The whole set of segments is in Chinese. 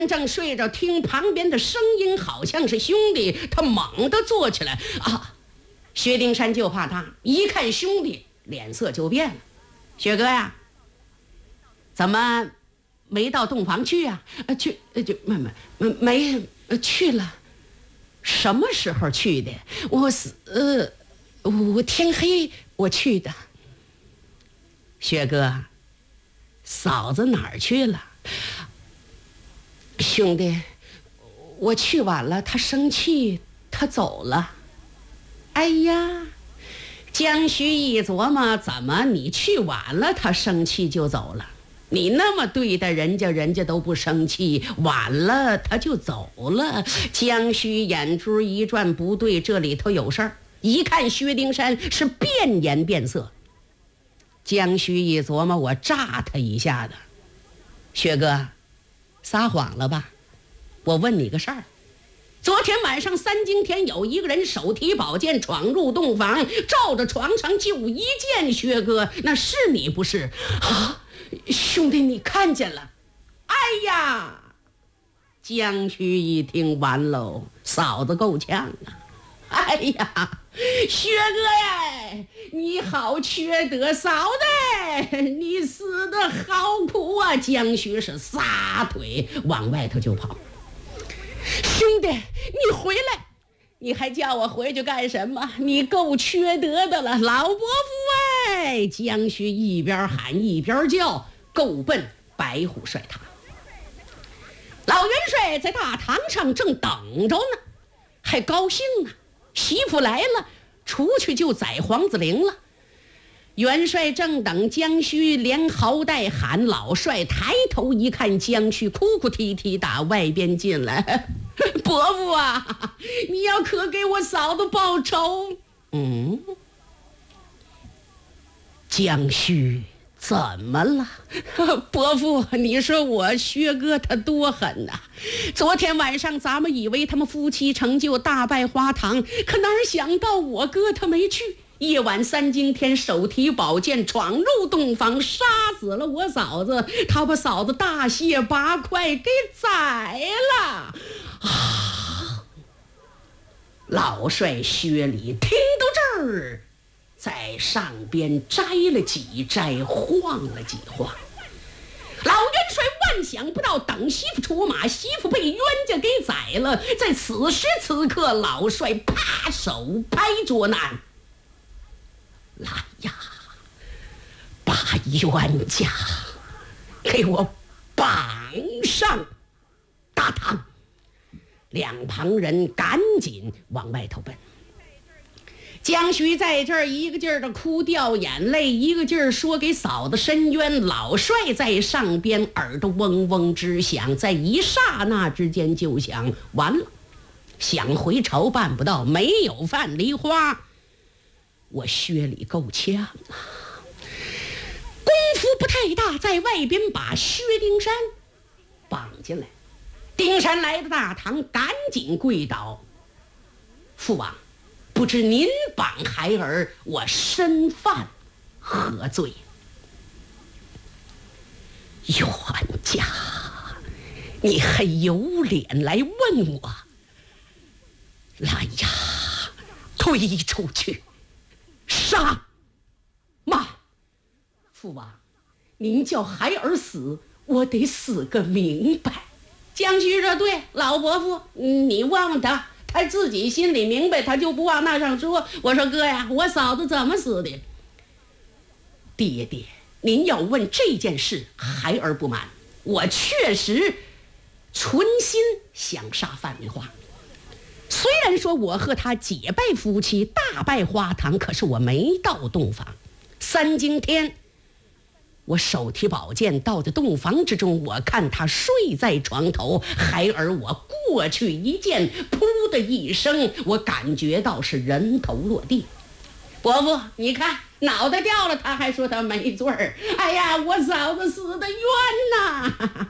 正睡着，听旁边的声音好像是兄弟，他猛地坐起来啊！薛丁山就怕他，一看兄弟脸色就变了。薛哥呀，怎么没到洞房去啊？没去了。什么时候去的？我天黑我去的。薛哥，嫂子哪儿去了？兄弟，我去晚了，他生气，他走了。哎呀，江须一琢磨，怎么你去晚了，他生气就走了？你那么对待人家，人家都不生气，晚了他就走了。江须眼珠一转，不对，这里头有事儿。一看薛丁山是变颜变色。江须一琢磨，我炸他一下子。薛哥，撒谎了吧？我问你个事儿，昨天晚上三更天有一个人手提宝剑闯入洞房，照着床上就一剑。薛哥，那是你不是？啊，兄弟，你看见了？哎呀！江须一听，完喽，嫂子够呛啊！哎呀，薛哥呀，你好缺德，嫂子你死得好苦啊！江须是撒腿往外头就跑。兄弟，你回来！你还叫我回去干什么？你够缺德的了，老伯父哎！江须一边喊一边叫，够奔白虎帅堂。老元帅在大堂上正等着呢，还高兴啊！媳妇来了，出去就宰黄子陵了。元帅正等江须连嚎带喊，老帅抬头一看，江须哭哭啼啼打外边进来。伯父啊，你要可给我嫂子报仇。江须怎么了？伯父，你说我薛哥他多狠呐！昨天晚上咱们以为他们夫妻成就大败花堂，可哪想到我哥他没去。夜晚三更天，手提宝剑闯入洞房，杀死了我嫂子，他把嫂子大卸八块给宰了。啊！老帅薛礼听到这儿，在上边摘了几摘，晃了几晃。老元帅万想不到，等媳妇出马，媳妇被冤家给宰了。在此时此刻，老帅啪手拍桌难，来呀，把冤家给我绑上大堂。两旁人赶紧往外头奔。江须在这儿一个劲儿的哭掉眼泪，一个劲儿说给嫂子申冤。老帅在上边耳朵嗡嗡直响，在一刹那之间就想完了，想回朝办不到，没有范梨花，我薛礼够呛啊！功夫不太大，在外边把薛丁山绑进来。丁山来到大堂，赶紧跪倒：父王，不知您绑孩儿，我身犯何罪？冤家，你还有脸来问我？来呀，推出去，杀！妈，父王，您叫孩儿死，我得死个明白。江须说：对，老伯父，你问问他，他自己心里明白，他就不往那上说。我说哥呀，我嫂子怎么死的？爹爹，您要问这件事，孩儿不瞒，我确实存心想杀范梨花。虽然说我和他结拜夫妻，大败花堂，可是我没到洞房。三更天，我手提宝剑到的洞房之中，我看他睡在床头，孩儿我过去一剑，噗的一声，我感觉到是人头落地。伯父，你看脑袋掉了，他还说他没罪儿。哎呀，我嫂子死得冤呐！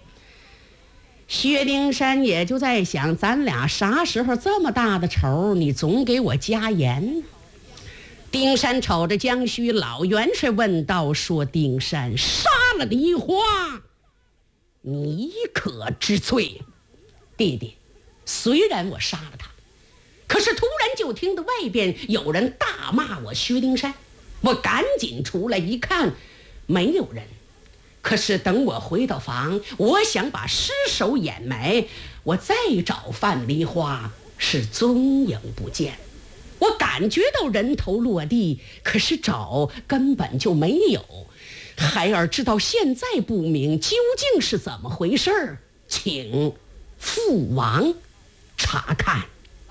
薛丁山也就在想，咱俩啥时候这么大的仇，你总给我加盐。丁山瞅着江须，老元帅问道，说丁山杀了梨花， 你可知罪？弟弟，虽然我杀了他，可是突然就听到外边有人大骂我薛丁山，我赶紧出来一看，没有人。可是等我回到房，我想把尸首掩埋，我再找范梨花，是踪影不见。我感觉到人头落地，可是找根本就没有。孩儿直到现在不明究竟是怎么回事，请父王查看。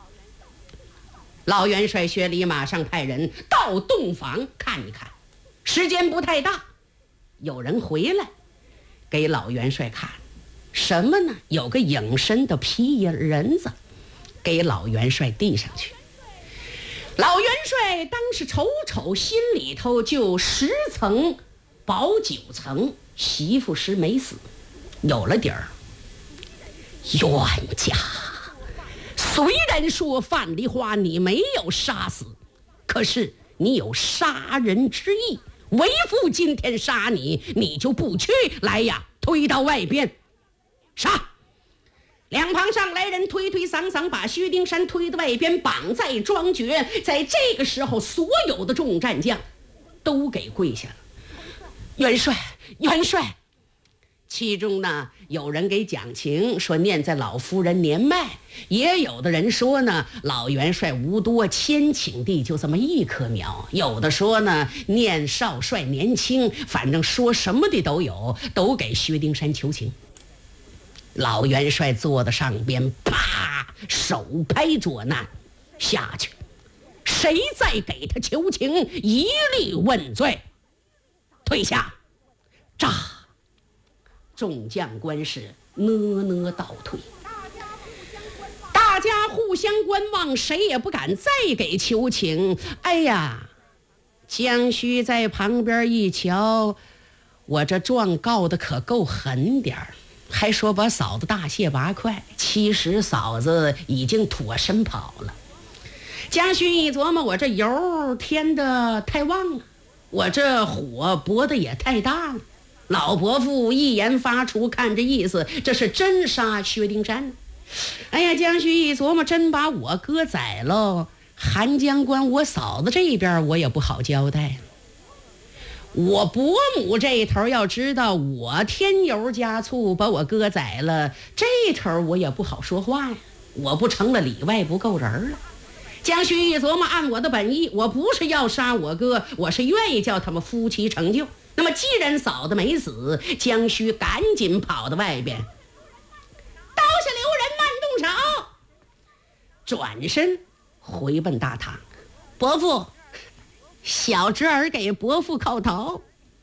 老元帅薛礼马上派人到洞房看一看，时间不太大，有人回来给老元帅看什么呢？有个影身的皮人子，给老元帅递上去。老元帅当时瞅心里头就10层保9层，媳妇是没死，有了底儿。冤家，虽然说范梨花你没有杀死，可是你有杀人之意，为父今天杀你，你就不屈。来呀，推到外边杀！两旁上来人推搡搡，把薛丁山推到外边，绑在庄爵。在这个时候，所有的众战将都给跪下了。元帅，元帅！其中呢，有人给讲情，说念在老夫人年迈，也有的人说呢，老元帅无多，千顷地就这么一棵苗，有的说呢，念少帅年轻，反正说什么的都有，都给薛丁山求情。老元帅坐在上边，啪，手拍桌难，下去，谁再给他求情，一律问罪。退下，炸！众将官士呢倒退，大家互相观望，谁也不敢再给求情。哎呀，江须在旁边一瞧，我这状告的可够狠点儿，还说把嫂子大卸8块，其实嫂子已经脱身跑了。江须一琢磨，我这油添的太旺了，我这火搏的也太大了。老伯父一言发出，看这意思，这是真杀薛丁山。哎呀，江须一琢磨，真把我哥宰了，韩将官我嫂子这边我也不好交代了。我伯母这头要知道我添油加醋把我哥宰了，这头我也不好说话呀，我不成了里外不够人了。江须一琢磨，按我的本意，我不是要杀我哥，我是愿意叫他们夫妻成就。那么既然嫂子没死，江须赶紧跑到外边，刀下留人，慢动手，转身回奔大堂。伯父，小侄儿给伯父叩头。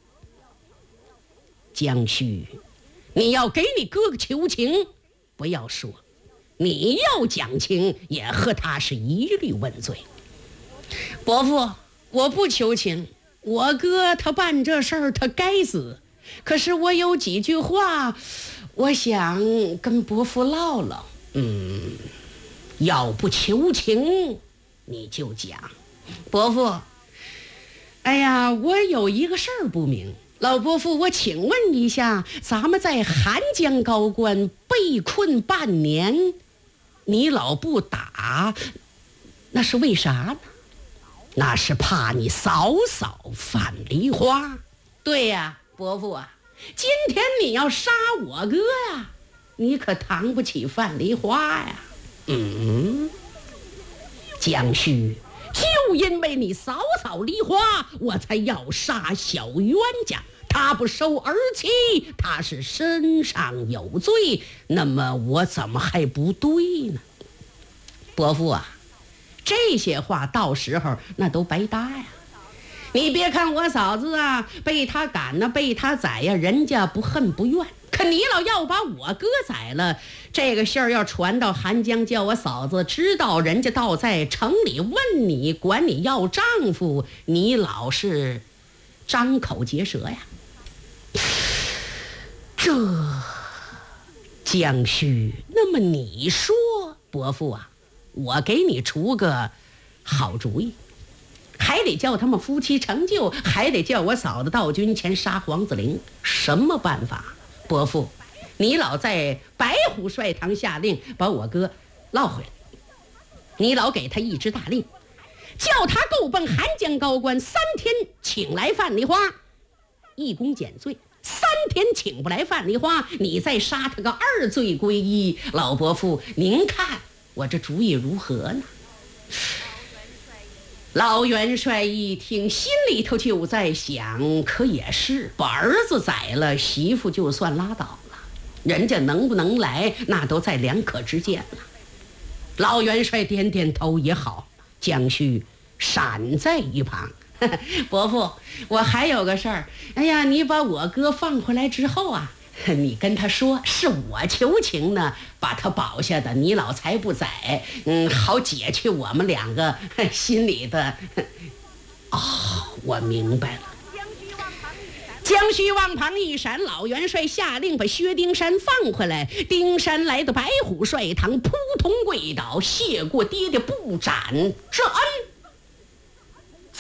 江须，你要给你哥哥求情，不要说，你要讲情，也和他是一律问罪。伯父，我不求情，我哥他办这事儿他该死，可是我有几句话我想跟伯父唠唠。要不求情你就讲。伯父，哎呀，我有一个事儿不明，老伯父，我请问一下，咱们在韩江高官被困半年，你老不打，那是为啥呢？那是怕你嫂嫂范梨花。对呀，伯父啊，今天你要杀我哥呀，你可扛不起范梨花呀。江须，就因为你嫂嫂梨花，我才要杀小冤家。他不收儿妻，他是身上有罪，那么我怎么还不对呢？伯父啊，这些话到时候那都白搭呀。你别看我嫂子啊，被他赶呢，被他宰呀，人家不恨不怨，可你老要把我哥宰了，这个信儿要传到韩江，叫我嫂子知道，人家倒在城里问你，管你要丈夫，你老是张口结舌呀。这江须，那么你说，伯父啊，我给你出个好主意，还得叫他们夫妻成就，还得叫我嫂子到军前杀黄子陵，什么办法？伯父， 你老在白虎帅堂下令把我哥捞回来，你老给他一支大令，叫他够奔韩江高官，3天请来范梨花，一功减罪；3天请不来范梨花，你再杀他个2罪归一。老伯父，您看我这主意如何呢？老元帅一听，心里头就在想，可也是，把儿子宰了，媳妇就算拉倒了，人家能不能来，那都在两可之间了。老元帅点点头，也好。江须闪在一旁，伯父，我还有个事儿。哎呀，你把我哥放回来之后啊，你跟他说是我求情呢，把他保下的，你老才不宰，好解去我们2个心里的。我明白了。江须往旁一闪，老元帅下令把薛丁山放回来。丁山来到白虎帅堂，扑通跪倒，谢过爹爹不斩之恩。走！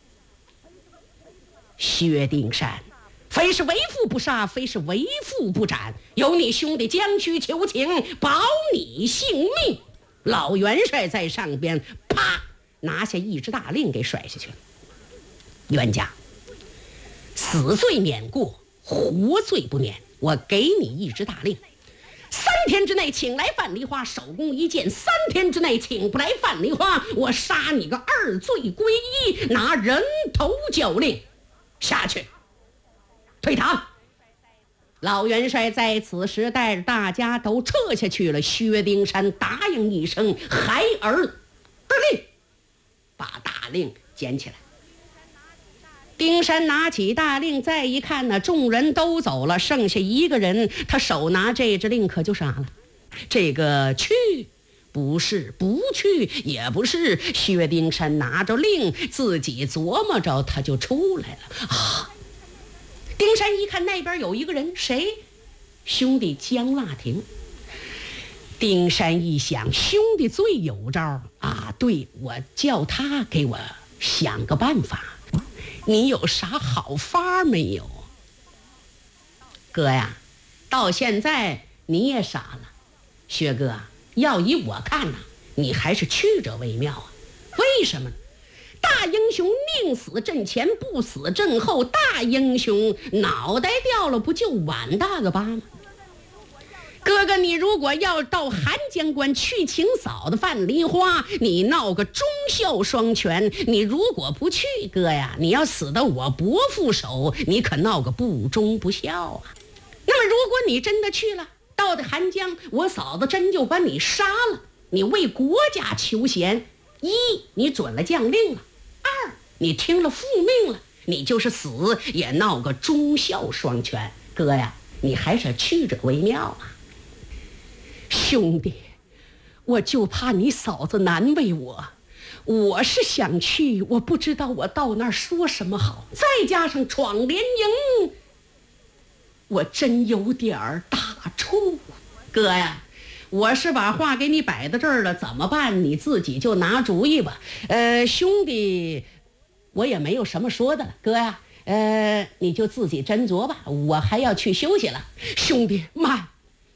薛丁山，非是为父不杀，非是为父不斩，有你兄弟江须求情，保你性命。老元帅在上边啪拿下一支大令给甩下去了。冤家，死罪免过，活罪不免。我给你一支大令，3天之内请来范梨花，手工一件；3天之内请不来范梨花，我杀你个2罪归一，拿人头交令。下去，退堂。老元帅在此时带着大家都撤下去了。薛丁山答应一声，孩儿得令，把大令捡起来。丁山拿起大令，再一看呢，众人都走了，剩下一个人，他手拿这支令可就傻了。这个去不是，不去也不是，薛丁山拿着令，自己琢磨着，他就出来了。丁山一看那边有一个人，谁？兄弟江腊亭。丁山一想，兄弟最有招啊，对，我叫他给我想个办法。你有啥好法没有？哥呀，到现在你也傻了。薛哥，要以我看呢，你还是去者为妙啊。为什么呢？大英雄宁死阵前，不死阵后。大英雄脑袋掉了，不就碗大个疤吗？哥哥，你如果要到韩江关去请嫂的范梨花，你闹个忠孝双全。你如果不去，哥呀，你要死到我伯父手，你可闹个不忠不孝啊。那么如果你真的去了，到的韩江，我嫂子真就把你杀了，你为国家求贤，一你准了将令了，2你听了父命了，你就是死也闹个忠孝双全。哥呀，你还是去者为妙啊。兄弟，我就怕你嫂子难为我，我是想去，我不知道我到那儿说什么好，再加上闯联营，我真有点大怵。哥呀，我是把话给你摆到这儿了，怎么办？你自己就拿主意吧。兄弟，我也没有什么说的了。哥呀，你就自己斟酌吧，我还要去休息了。兄弟，慢。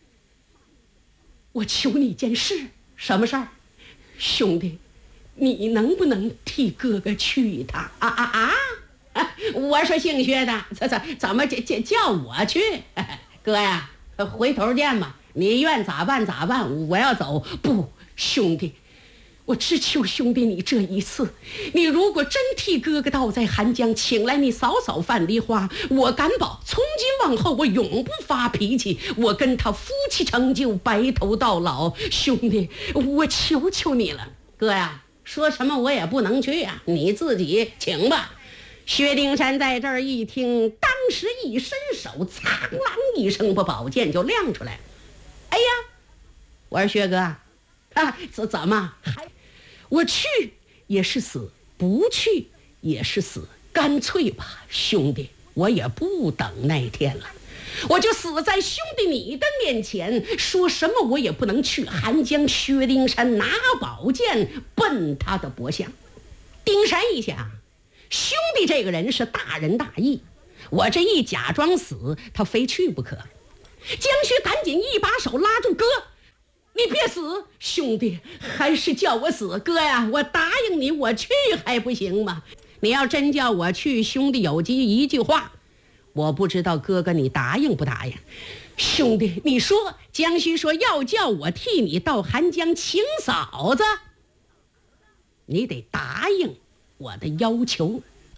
我求你一件事。什么事儿？兄弟，你能不能替哥哥去一趟？我说姓薛的，怎么叫我去？哥呀，回头见吧，你愿咋办咋办，我要走。不，兄弟，我只求兄弟你这一次，你如果真替哥哥倒在韩江，请来你嫂嫂范梨花，我敢保从今往后我永不发脾气，我跟他夫妻成就，白头到老。兄弟，我求求你了。哥呀，说什么我也不能去啊，你自己请吧。薛丁山在这儿一听，当时一伸手，苍啷一声，把宝剑就亮出来。哎呀，我说薛哥怎么我去也是死，不去也是死，干脆吧，兄弟，我也不等那天了，我就死在兄弟你的面前，说什么我也不能去韩江。薛丁山拿宝剑奔他的脖项。丁山一想，兄弟这个人是大仁大义，我这一假装死，他非去不可。 江须赶紧一把手拉住哥：“你别死，兄弟，还是叫我死。哥呀，我答应你，我去还不行吗？你要真叫我去，兄弟有机一句话，我不知道哥哥你答应不答应。兄弟，你说江须说要叫我替你到韩江请嫂子，你得答应我的要求。”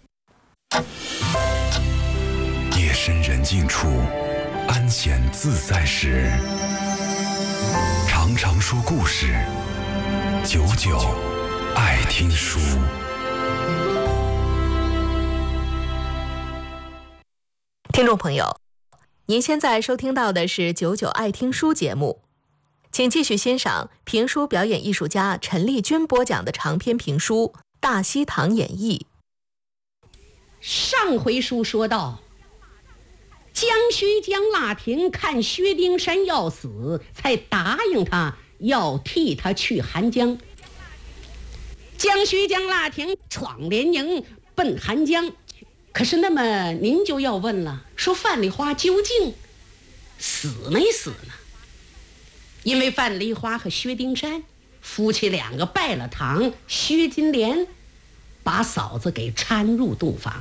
夜深人静处，安闲自在时，常常说故事，久久爱听书。 听众朋友，您现在收听到的是九九爱听书节目，请继续欣赏评书表演艺术家陈丽君播讲的长篇评书《大西堂演义》。 上回书说到，江须江腊亭看薛丁山要死，才答应他要替他去韩江。江须江腊亭闯连营奔韩江，可是那么您就要问了，说范丽花究竟死没死呢？因为范丽花和薛丁山夫妻两个拜了堂，薛金莲把嫂子给搀入洞房。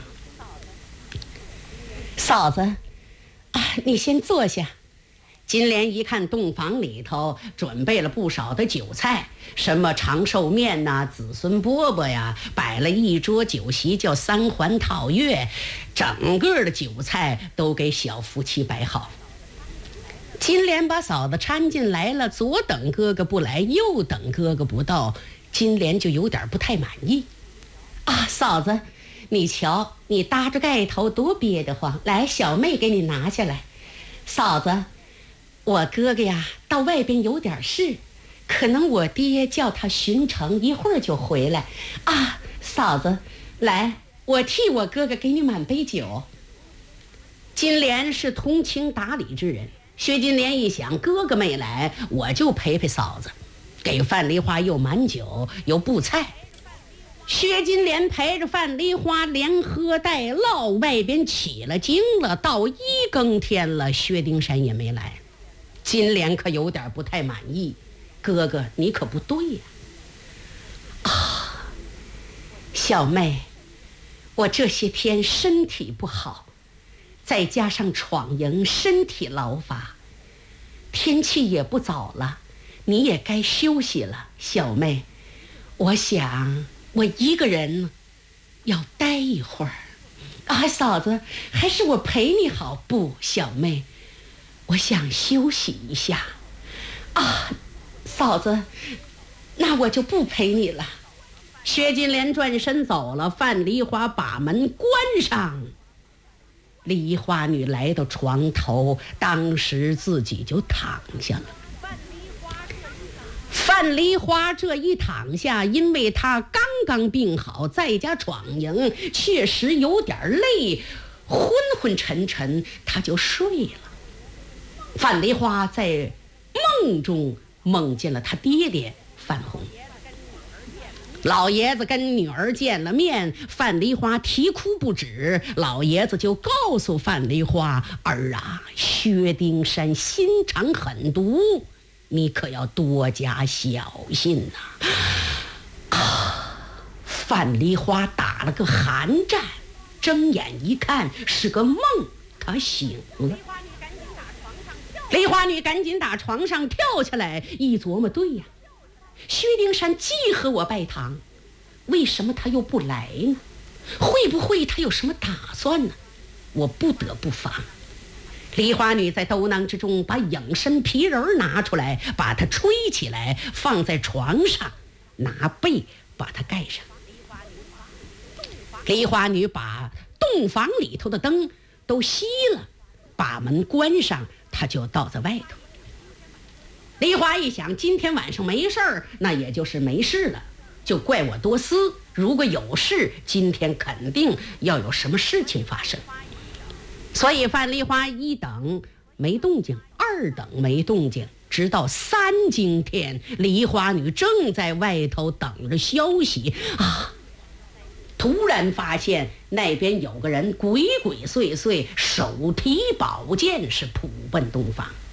嫂子啊，你先坐下。金莲一看洞房里头准备了不少的酒菜，什么长寿面呐、子孙饽饽呀，摆了一桌酒席，叫三环套月，整个的酒菜都给小夫妻摆好。金莲把嫂子搀进来了，左等哥哥不来，右等哥哥不到，金莲就有点不太满意。啊，嫂子，你瞧，你搭着盖头多憋得慌，来，小妹给你拿下来。嫂子，我哥哥呀到外边有点事，可能我爹叫他巡城，一会儿就回来。啊，嫂子，来，我替我哥哥给你满杯酒。金莲是通情达理之人，薛金莲一想，哥哥没来，我就陪陪嫂子，给范丽花又满酒又布菜。薛金莲陪着范丽花连喝带唠，外边起了经了，到1更天了，薛丁山也没来。金莲可有点不太满意，哥哥你可不对呀！啊，小妹，我这些天身体不好，再加上闯营，身体劳乏，天气也不早了，你也该休息了。小妹，我想我一个人要待一会儿。啊，嫂子，还是我陪你好。不，小妹，我想休息一下。啊，嫂子，那我就不陪你了。薛金莲转身走了，范梨花把门关上。梨花女来到床头，当时自己就躺下了。范梨花这一躺下，因为她刚刚病好，在家闯营，确实有点累，昏昏沉沉，她就睡了。范梨花在梦中梦见了她爹爹范洪。老爷子跟女儿见了面，范梨花啼哭不止，老爷子就告诉范梨花：儿啊，薛丁山心肠狠毒，你可要多加小心呐！范梨花打了个寒战，睁眼一看是个梦，她醒了。梨花女赶紧打床上跳下来，一琢磨，对呀，薛丁山既和我拜堂，为什么他又不来呢？会不会他有什么打算呢？我不得不防。梨花女在兜囊之中把影身皮人拿出来，把它吹起来，放在床上，拿被把它盖上。梨花女把洞房里头的灯都熄了，把门关上，她就倒在外头。梨花一想，今天晚上没事儿，那也就是没事了，就怪我多思。如果有事，今天肯定要有什么事情发生。所以范梨花一等没动静，二等没动静，直到3更天，梨花女正在外头等着消息啊！ 突然发现那边有个人鬼鬼祟祟，手提宝剑是扑奔东方。